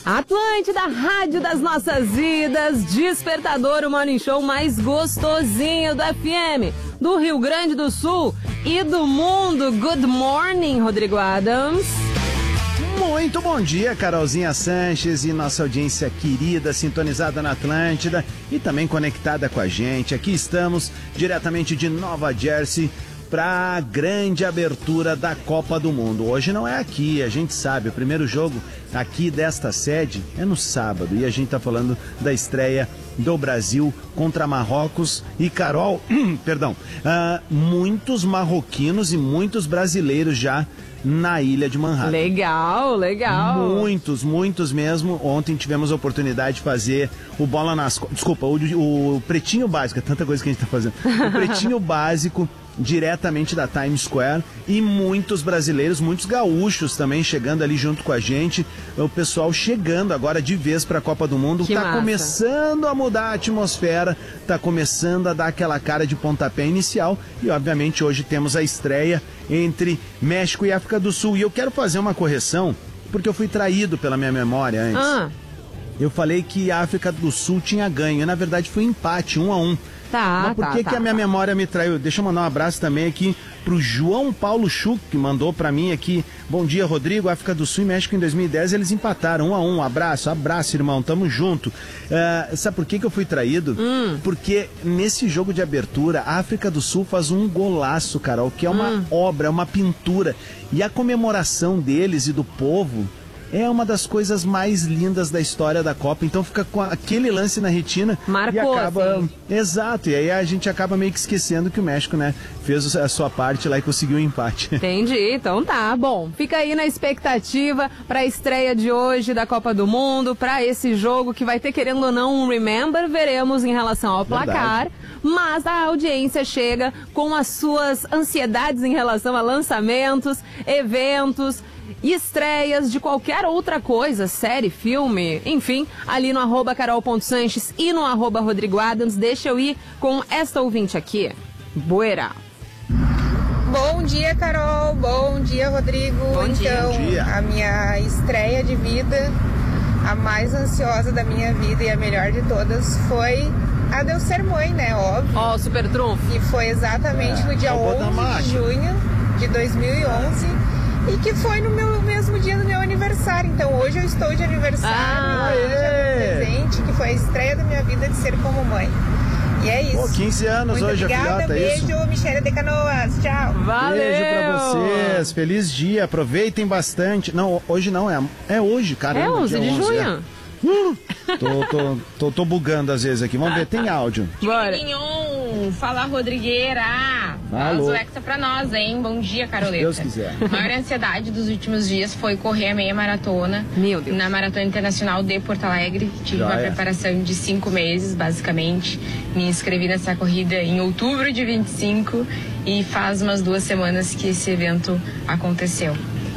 Atlântida, rádio das nossas vidas, despertador, o morning show mais gostosinho do FM, do Rio Grande do Sul e do mundo. Good morning, Rodrigo Adams. Muito bom dia, Carolzinha Sanches e nossa audiência querida, sintonizada na Atlântida e também conectada com a gente. Aqui estamos, diretamente de Nova Jersey, para a grande abertura da Copa do Mundo. Hoje não é aqui, a gente sabe, o primeiro jogo aqui desta sede é no sábado e a gente tá falando da estreia do Brasil contra Marrocos e Carol, muitos marroquinos e muitos brasileiros já na ilha de Manhattan. Legal. Muitos mesmo. Ontem tivemos a oportunidade de fazer o Bola nas Costas. Desculpa, o Pretinho Básico, é tanta coisa que a gente tá fazendo. O Pretinho Básico diretamente da Times Square e muitos brasileiros, muitos gaúchos também chegando ali junto com a gente. O pessoal chegando agora de vez para a Copa do Mundo. Que tá massa. Começando a mudar a atmosfera, tá começando a dar aquela cara de pontapé inicial e obviamente hoje temos a estreia entre México e África do Sul. E eu quero fazer uma correção porque eu fui traído pela minha memória antes. Eu falei que a África do Sul tinha ganho, na verdade foi empate, 1-1. Mas por que a minha memória me traiu? Deixa eu mandar um abraço também aqui pro João Paulo Schuch, que mandou pra mim aqui. Bom dia, Rodrigo. África do Sul e México em 2010 eles empataram 1-1. Abraço, irmão. Tamo junto. Sabe por que eu fui traído? Porque nesse jogo de abertura, a África do Sul faz um golaço, Carol, que é uma obra, é uma pintura. E a comemoração deles e do povo é uma das coisas mais lindas da história da Copa, então fica com aquele lance na retina. Marcou, e acaba, assim. Exato, e aí a gente acaba meio que esquecendo que o México, né, fez a sua parte lá e conseguiu o empate. Entendi, então tá, bom, fica aí na expectativa pra estreia de hoje da Copa do Mundo, pra esse jogo que vai ter, querendo ou não, um remember, veremos em relação ao placar. Mas a audiência chega com as suas ansiedades em relação a lançamentos, eventos, estreias de qualquer outra coisa, série, filme, enfim, ali no @carol.sanches e no @Rodrigo Adams. Deixa eu ir com esta ouvinte aqui, Buera. Bom dia, Carol. Bom dia, Rodrigo. Bom dia. A minha estreia de vida, a mais ansiosa da minha vida e a melhor de todas, foi a de eu ser mãe, né? Óbvio. Ó, super trunfo. E foi exatamente no dia 11 de junho de 2011 e que foi no mesmo dia do meu aniversário. Então hoje eu estou de aniversário, hoje é meu presente, que foi a estreia da minha vida de ser como mãe. E é isso. Pô, 15 anos muito hoje, obrigada, a filhota, é isso? beijo, Michele de Canoas, tchau. Valeu! Beijo pra vocês, feliz dia, aproveitem bastante. Não, hoje não, é hoje, cara. É 11 de junho. Tô bugando às vezes aqui. Vamos ver, tem áudio. Bora. Fala, Rodrigueira. Alô. Faz o Hexa pra nós, hein? Bom dia, Caroleta. Se Deus quiser. A maior ansiedade dos últimos dias foi correr a meia maratona. Meu Deus. Na Maratona Internacional de Porto Alegre. Tive uma preparação de 5 meses, basicamente. Me inscrevi nessa corrida em outubro de 25 e faz umas 2 semanas que esse evento aconteceu.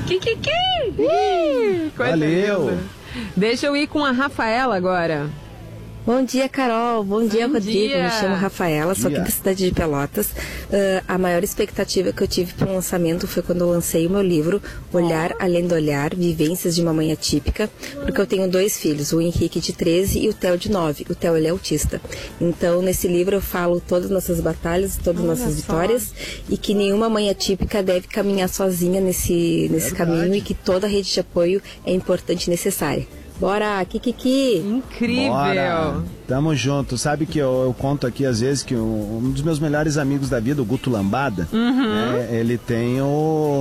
Valeu! Deixa eu ir com a Rafaela agora. Bom dia, Carol. Bom dia, Rodrigo. Me chamo Rafaela, sou aqui da cidade de Pelotas. A maior expectativa que eu tive para o lançamento foi quando eu lancei o meu livro, Olhar Além do Olhar, Vivências de uma Mãe Atípica, porque eu tenho 2 filhos, o Henrique de 13 e o Theo de 9. O Theo, ele é autista. Então, nesse livro eu falo todas as nossas batalhas, todas as nossas vitórias e que nenhuma mãe atípica deve caminhar sozinha nesse caminho e que toda a rede de apoio é importante e necessária. Bora, Kikiki! Incrível! Bora. Tamo junto. Sabe que eu conto aqui às vezes que um dos meus melhores amigos da vida, o Guto Lambada, ele tem o